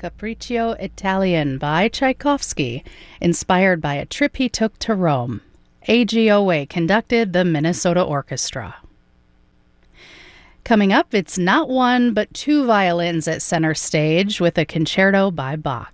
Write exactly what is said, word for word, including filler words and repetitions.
Capriccio Italian by Tchaikovsky, inspired by a trip he took to Rome. A G O A conducted the Minnesota Orchestra. Coming up, it's not one but two violins at center stage with a concerto by Bach.